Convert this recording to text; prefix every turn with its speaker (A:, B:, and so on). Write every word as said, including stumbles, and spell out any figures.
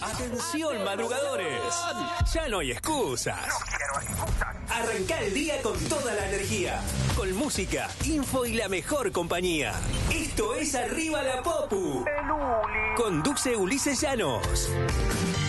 A: Atención, madrugadores. Ya no hay excusas.
B: No quiero excusas.
A: Arrancá el día con toda la energía. Con música, info y la mejor compañía. Esto es Arriba la Popu.
B: El Uli.
A: Conduce Ulises Llanos.